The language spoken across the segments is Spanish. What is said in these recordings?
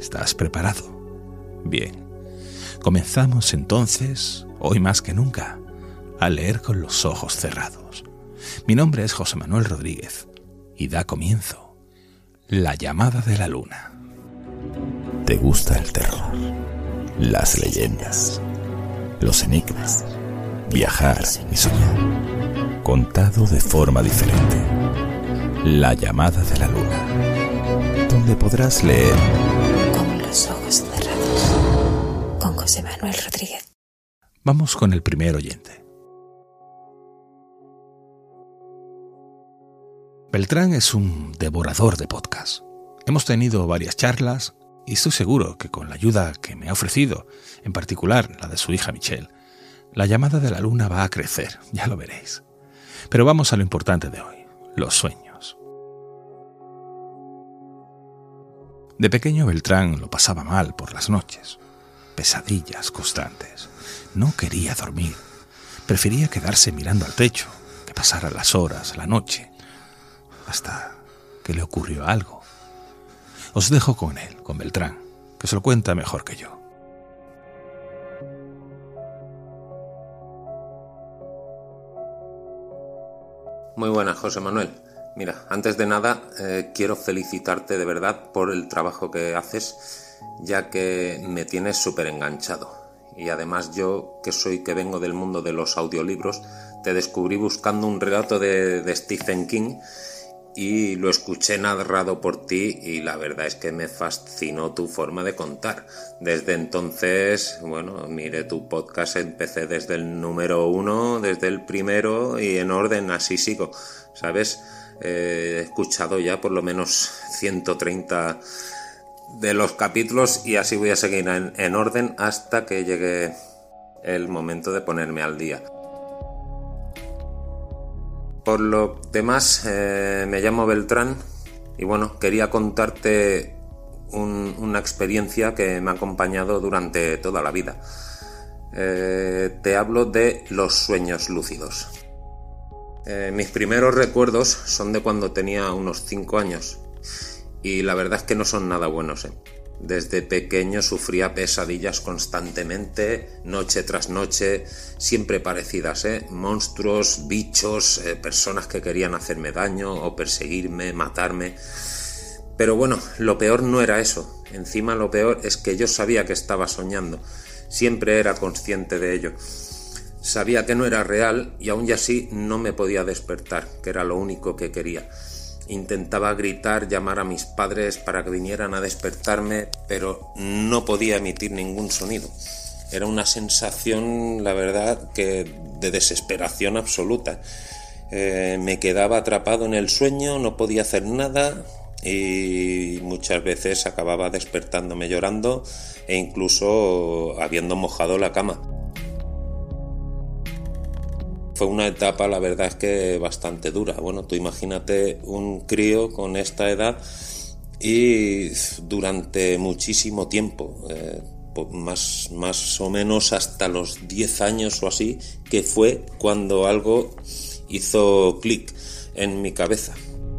¿Estás preparado? Bien. Comenzamos entonces, hoy más que nunca, a leer con los ojos cerrados. Mi nombre es José Manuel Rodríguez y da comienzo La llamada de la luna. ¿Te gusta el terror, las leyendas, los enigmas, viajar y soñar? Contado de forma diferente. La llamada de la luna, donde podrás leer con los ojos cerrados, con José Manuel Rodríguez. Vamos con el primer oyente. Beltrán es un devorador de podcasts. Hemos tenido varias charlas y estoy seguro que con la ayuda que me ha ofrecido, en particular la de su hija Michelle, la llamada de la luna va a crecer, ya lo veréis. Pero vamos a lo importante de hoy, los sueños. De pequeño Beltrán lo pasaba mal por las noches. Pesadillas constantes. No quería dormir. Prefería quedarse mirando al techo, que pasaran las horas, la noche, hasta que le ocurrió algo. Os dejo con él, con Beltrán, que se lo cuenta mejor que yo. Muy buenas, José Manuel. Mira, antes de nada quiero felicitarte de verdad por el trabajo que haces, ya que me tienes súper enganchado. Y además yo, que vengo del mundo de los audiolibros, te descubrí buscando un relato de Stephen King y lo escuché narrado por ti y la verdad es que me fascinó tu forma de contar. Desde entonces, miré tu podcast, empecé desde el número 1, desde el primero y en orden así sigo, ¿sabes? He escuchado ya por lo menos 130 de los capítulos y así voy a seguir en orden hasta que llegue el momento de ponerme al día. Por lo demás, me llamo Beltrán y quería contarte una experiencia que me ha acompañado durante toda la vida. Te hablo de los sueños lúcidos. Mis primeros recuerdos son de cuando tenía unos 5 años y la verdad es que no son nada buenos. Desde pequeño sufría pesadillas constantemente, noche tras noche, siempre parecidas, monstruos, bichos, personas que querían hacerme daño o perseguirme, matarme. Pero lo peor no era eso. Encima lo peor es que yo sabía que estaba soñando. Siempre era consciente de ello. Sabía que no era real y aún así no me podía despertar, que era lo único que quería. Intentaba gritar, llamar a mis padres para que vinieran a despertarme, pero no podía emitir ningún sonido. Era una sensación, la verdad, que de desesperación absoluta. Me quedaba atrapado en el sueño, no podía hacer nada y muchas veces acababa despertándome llorando e incluso habiendo mojado la cama. Fue una etapa, la verdad es que bastante dura. Tú imagínate un crío con esta edad y durante muchísimo tiempo, más o menos hasta los 10 años o así, que fue cuando algo hizo clic en mi cabeza.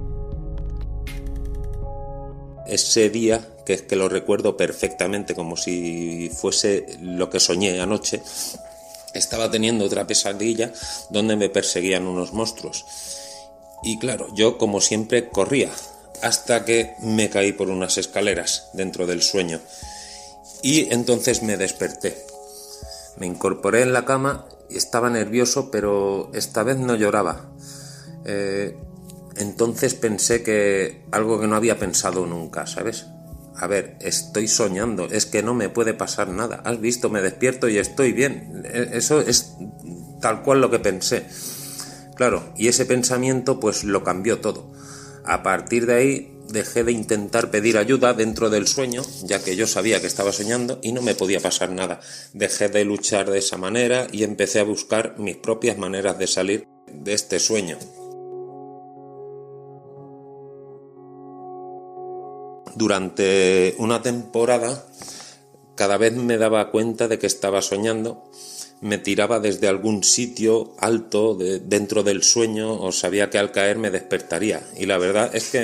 Ese día, que es que lo recuerdo perfectamente como si fuese lo que soñé anoche, estaba teniendo otra pesadilla donde me perseguían unos monstruos. Y claro, yo como siempre corría hasta que me caí por unas escaleras dentro del sueño. Y entonces me desperté. Me incorporé en la cama y estaba nervioso, pero esta vez no lloraba. Entonces pensé que algo que no había pensado nunca, ¿sabes? A ver, estoy soñando, es que no me puede pasar nada. ¿Has visto? Me despierto y estoy bien. Eso es tal cual lo que pensé. Claro, y ese pensamiento pues lo cambió todo. A partir de ahí dejé de intentar pedir ayuda dentro del sueño, ya que yo sabía que estaba soñando y no me podía pasar nada. Dejé de luchar de esa manera y empecé a buscar mis propias maneras de salir de este sueño. Durante una temporada, cada vez me daba cuenta de que estaba soñando, me tiraba desde algún sitio alto dentro del sueño o sabía que al caer me despertaría. Y la verdad es que